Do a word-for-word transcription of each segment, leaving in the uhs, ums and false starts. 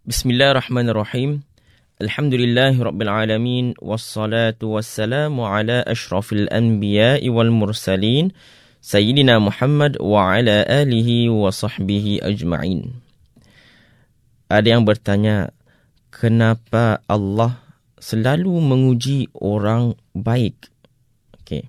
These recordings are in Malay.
Bismillahirrahmanirrahim. Alhamdulillahi Rabbil Alamin. Wassalatu wassalamu ala ashrafil anbiya'i wal mursalin. Sayyidina Muhammad wa ala alihi wa sahbihi ajma'in. Ada yang bertanya, kenapa Allah selalu menguji orang baik? Okey.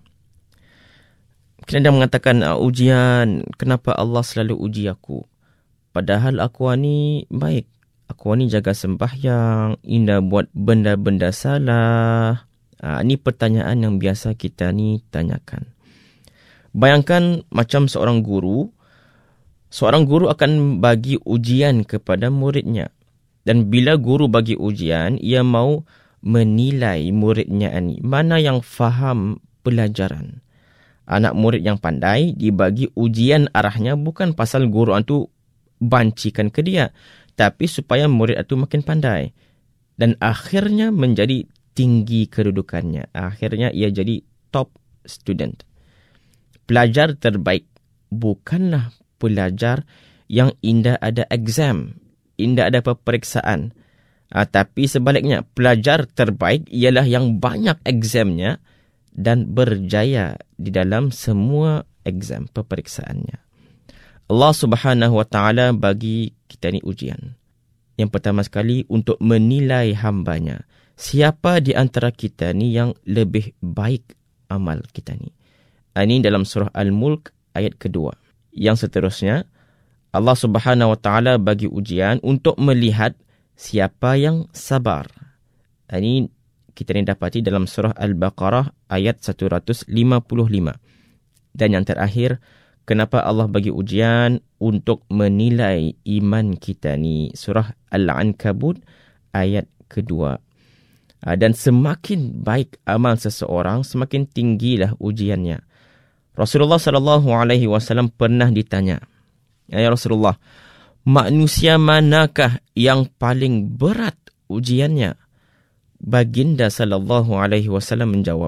Mungkin ada yang mengatakan, ujian, kenapa Allah selalu uji aku? Padahal aku ni baik. Aku ni jaga sembahyang, indah buat benda-benda salah. Ha, ini pertanyaan yang biasa kita ni tanyakan. Bayangkan macam seorang guru. Seorang guru akan bagi ujian kepada muridnya. Dan bila guru bagi ujian, ia mau menilai muridnya ni. Mana yang faham pelajaran. Anak murid yang pandai dibagi ujian arahnya bukan pasal guru itu bancikan ke dia. Tapi supaya murid itu makin pandai. Dan akhirnya menjadi tinggi kedudukannya. Akhirnya ia jadi top student. Pelajar terbaik bukanlah pelajar yang indah ada exam. Indah ada peperiksaan. Ha, tapi sebaliknya, pelajar terbaik ialah yang banyak examnya dan berjaya di dalam semua exam peperiksaannya. Allah Subhanahu Wa Taala bagi kita ni ujian. Yang pertama sekali untuk menilai hambanya. Siapa di antara kita ni yang lebih baik amal kita ni? Ini dalam surah Al-Mulk ayat kedua. Yang seterusnya, Allah Subhanahu Wa Taala bagi ujian untuk melihat siapa yang sabar. Ini kita ni dapati dalam surah Al-Baqarah ayat seratus lima puluh lima. Dan yang terakhir, kenapa Allah bagi ujian untuk menilai iman kita ni? Surah Al-Ankabut ayat kedua. Dan semakin baik amal seseorang, semakin tinggilah ujiannya. Rasulullah sallallahu alaihi wasallam pernah ditanya, ya Rasulullah, manusia manakah yang paling berat ujiannya? Baginda sallallahu alaihi wasallam menjawab,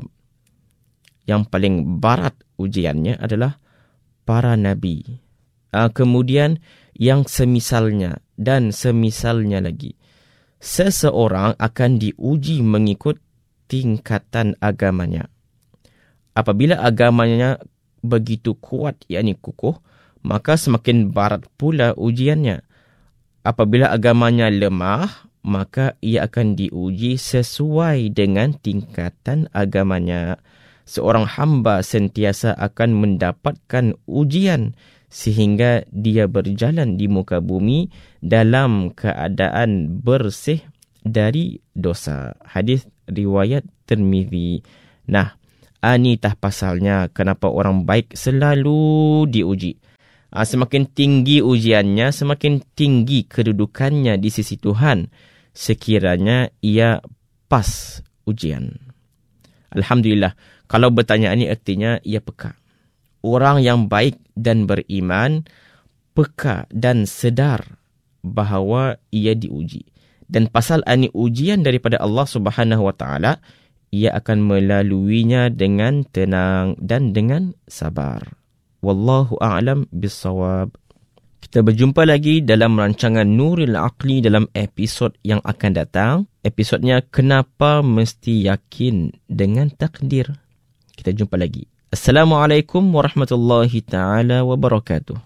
yang paling berat ujiannya adalah para nabi. Uh, kemudian yang semisalnya dan semisalnya lagi. Seseorang akan diuji mengikut tingkatan agamanya. Apabila agamanya begitu kuat, yakni kukuh, maka semakin berat pula ujiannya. Apabila agamanya lemah, maka ia akan diuji sesuai dengan tingkatan agamanya. Seorang hamba sentiasa akan mendapatkan ujian sehingga dia berjalan di muka bumi dalam keadaan bersih dari dosa. Hadis riwayat Tirmizi. Nah, ini tah pasalnya kenapa orang baik selalu diuji. Semakin tinggi ujiannya, semakin tinggi kedudukannya di sisi Tuhan sekiranya ia pas ujian. Alhamdulillah. Kalau bertanya ini artinya ia peka. Orang yang baik dan beriman peka dan sedar bahawa ia diuji. Dan pasal ini ujian daripada Allah Subhanahu Wa Taala, ia akan melaluinya dengan tenang dan dengan sabar. Wallahu a'lam bissawab. Kita berjumpa lagi dalam rancangan Nuril Aqli dalam episod yang akan datang. Episodnya kenapa mesti yakin dengan takdir. Kita jumpa lagi. Assalamualaikum warahmatullahi taala wabarakatuh.